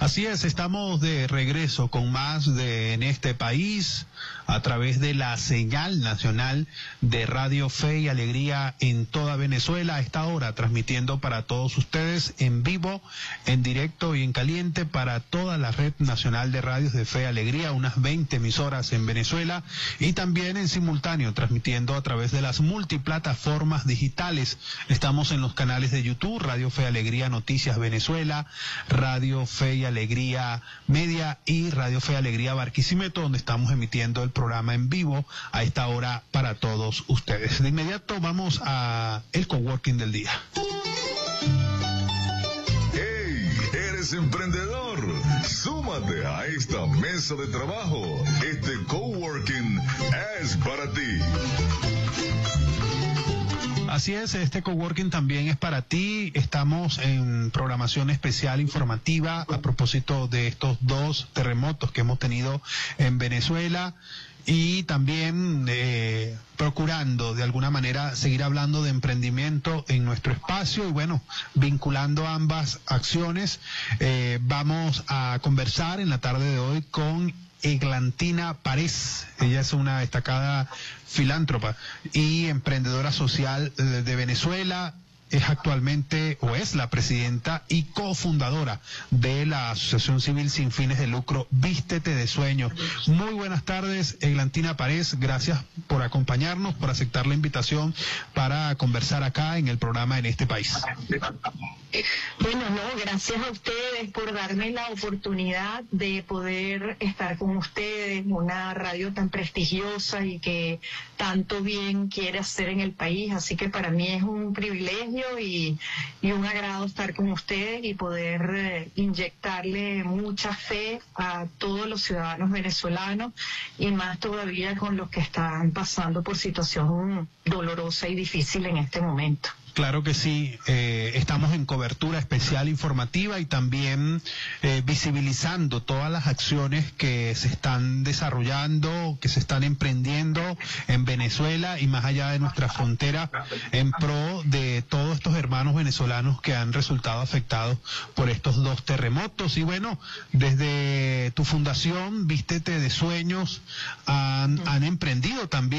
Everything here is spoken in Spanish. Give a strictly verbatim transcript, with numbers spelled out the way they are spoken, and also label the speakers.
Speaker 1: Así es, estamos de regreso con más de En este país a través de la señal nacional de Radio Fe y Alegría en toda Venezuela. A esta hora transmitiendo para todos ustedes en vivo, en directo y en caliente para toda la red nacional de radios de Fe y Alegría, unas veinte emisoras en Venezuela, y también en simultáneo transmitiendo a través de las multiplataformas digitales. Estamos en los canales de YouTube, Radio Fe y Alegría Noticias Venezuela, Radio Fe y Alegría Media y Radio Fe y Alegría Barquisimeto, donde estamos emitiendo el programa en vivo a esta hora para todos ustedes. De inmediato vamos a el coworking del día.
Speaker 2: ¡Hey! ¿Eres emprendedor? Súmate a esta mesa de trabajo. Este coworking es para ti.
Speaker 1: Así es, este coworking también es para ti. Estamos en programación especial informativa a propósito de estos dos terremotos que hemos tenido en Venezuela y también eh, procurando de alguna manera seguir hablando de emprendimiento en nuestro espacio y bueno, vinculando ambas acciones. Eh, vamos a conversar en la tarde de hoy con Eglantina Párez. Ella es una destacada filántropa y emprendedora social de Venezuela. Es actualmente, o es la presidenta y cofundadora de la Asociación Civil Sin Fines de Lucro Vístete de Sueños. Muy buenas tardes, Eglantina Párez. Gracias por acompañarnos, por aceptar la invitación para conversar acá en el programa En este país.
Speaker 3: Bueno, no, gracias a ustedes por darme la oportunidad de poder estar con ustedes, una radio tan prestigiosa y que tanto bien quiere hacer en el país. Así que para mí es un privilegio Y, y un agrado estar con ustedes y poder eh, inyectarle mucha fe a todos los ciudadanos venezolanos y más todavía con los que están pasando por situación dolorosa y difícil en este momento.
Speaker 1: Claro que sí, eh, estamos en cobertura especial informativa y también eh, visibilizando todas las acciones que se están desarrollando, que se están emprendiendo en Venezuela y más allá de nuestra frontera en pro de todos estos hermanos venezolanos que han resultado afectados por estos dos terremotos. Y bueno, desde tu fundación, Vístete de Sueños, han, han emprendido también